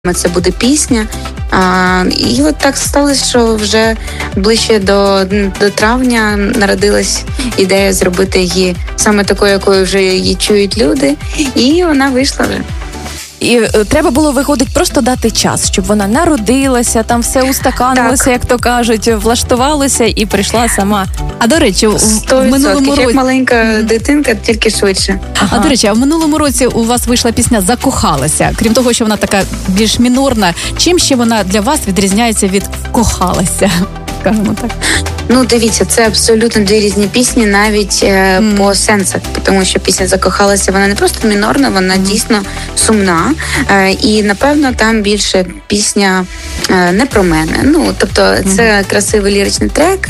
це буде пісня. І от так сталося, що вже ближче до травня народилась ідея зробити її саме такою, якою вже її чують люди, і вона вийшла вже. І треба було, виходить, просто дати час, щоб вона народилася, там все устаканилося, як то кажуть, влаштувалося і прийшла сама. А до речі, в минулому році... як маленька дитинка, тільки швидше. А до речі, а в минулому році у вас вийшла пісня «Закохалася». Крім того, що вона така більш мінорна, чим ще вона для вас відрізняється від «Кохалася», скажімо так? Ну, дивіться, це абсолютно дві різні пісні, навіть по сенсах, тому що пісня «Закохалася», вона не просто мінорна, вона дійсно сумна, і, напевно, там більше пісня не про мене. Ну, тобто, це красивий ліричний трек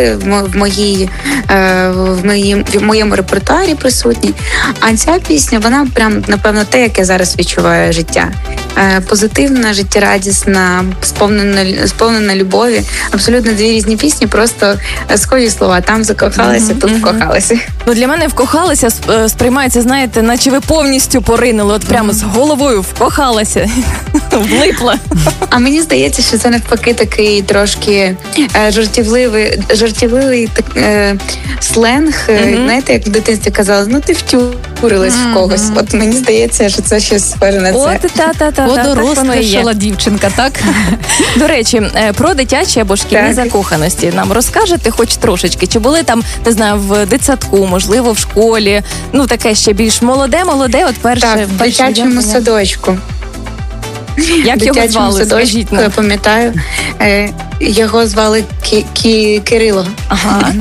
в моєму репертуарі присутній, а ця пісня, вона прям, напевно, те, яке зараз відчуває життя. Позитивна, життєрадісна, сповнена любові. Абсолютно дві різні пісні, просто схожі слова. Там закохалася, тут вкохалася. Ну, для мене вкохалася сприймається, знаєте, наче ви повністю поринули, от прямо з головою вкохалася, влипла. А мені здається, що це навпаки такий трошки жартівливий сленг. Знаєте, як в дитинстві казали, ну ти втюрилась в когось. От мені здається, що це щось схоже на це. Подорослішала дівчинка, так? До речі, про дитячі або шкільні закоханості нам розкажете хоч трошечки? Чи були там, не знаю, в дитсадку, можливо, в школі? Ну, таке ще більш молоде, от перше. Так, в дитячому садочку. Як його звали? Скажіть, я пам'ятаю. Його звали Кирило. Ага.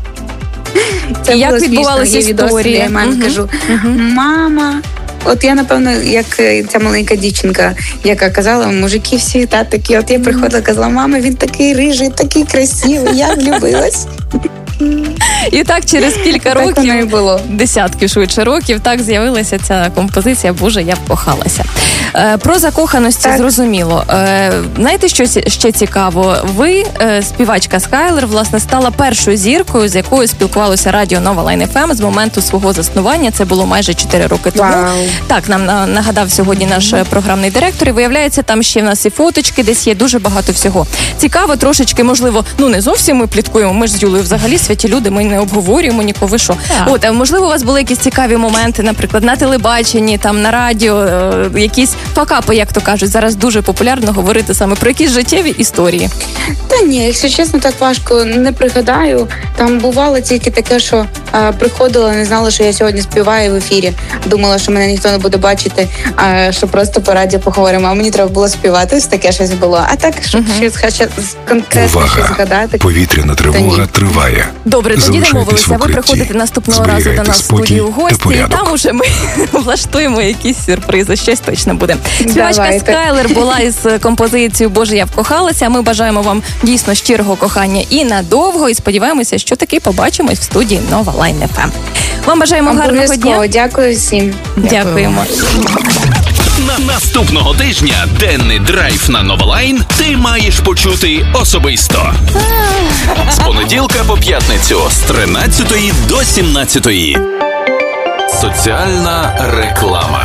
Це і як відбувалася історія? Я мамі кажу, мама... От я, напевно, як ця маленька дівчинка, яка казала, мужики всі такі. От я приходила, казала, мама, він такий рижий, такий красивий, я влюбилась. І так через кілька років, було. десятки швидше років, так з'явилася ця композиція «Боже, я вкохалася». Про закоханості зрозуміло. Знаєте, що ще цікаво? Ви, співачка Скайлер, власне, стала першою зіркою, з якою спілкувалося радіо Нова Лайн ФМ з моменту свого заснування. Це було майже 4 роки тому. Так, нам нагадав сьогодні наш програмний директор. І виявляється, там ще в нас і фоточки, десь є дуже багато всього. Цікаво трошечки, можливо, ну не зовсім ми пліткуємо, ми ж з Юлею взагалі святі люди, ми не обговорюємо нікого, ви що. От, можливо, у вас були якісь цікаві моменти, наприклад, на телебаченні, там, на радіо, якісь факапи, як то кажуть. Зараз дуже популярно говорити саме про якісь життєві історії. Та ні, якщо чесно, так важко не пригадаю. Там бувало тільки таке, що приходила, не знала, що я сьогодні співаю в ефірі. Думала, що мене ніхто не буде бачити, що просто по радіо поговоримо. А мені треба було співати, ось таке щось було. А так, щоб щось конкретно щось згадати. Повітряна тривога триває. Добре, тоді домовилися. Ви приходите наступного разу до нас в студію в гості, і там уже ми влаштуємо якісь сюрпризи. Щось точно буде. Співачка Скайлер була із композицією «Боже, я вкохалася». Ми бажаємо вам дійсно щирого кохання і надовго, і сподіваємося, що таки побачимось в студії Нова Лайн ФМ. Вам бажаємо гарного дня. Дякую всім. Дякуємо. Наступного тижня денний драйв на Нова Лайн ти маєш почути особисто. З понеділка по п'ятницю з 13 до 17. Соціальна реклама.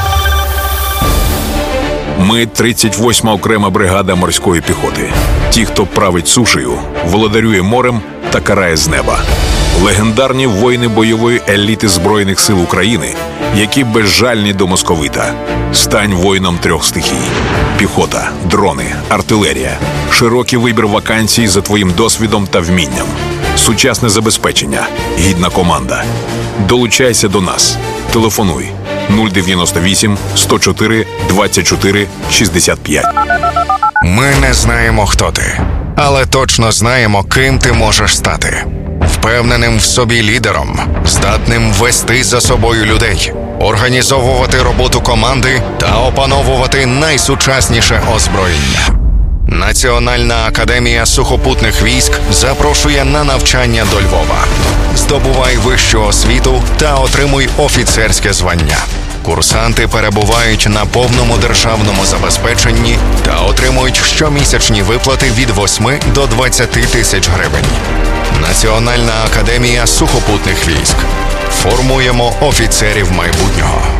Ми 38-ма окрема бригада морської піхоти. Ті, хто править сушею, володарює морем та карає з неба. Легендарні воїни бойової еліти Збройних сил України, які безжальні до московита. Стань воїном 3 стихій. Піхота, дрони, артилерія. Широкий вибір вакансій за твоїм досвідом та вмінням. Сучасне забезпечення. Гідна команда. Долучайся до нас. Телефонуй 098 104 24 65. Ми не знаємо, хто ти, але точно знаємо, ким ти можеш стати. Впевненим в собі лідером, здатним вести за собою людей, організовувати роботу команди та опановувати найсучасніше озброєння. Національна академія сухопутних військ запрошує на навчання до Львова. Здобувай вищу освіту та отримуй офіцерське звання. Курсанти перебувають на повному державному забезпеченні та отримують щомісячні виплати від 8 до 20 тисяч гривень. Національна академія сухопутних військ. Формуємо офіцерів майбутнього.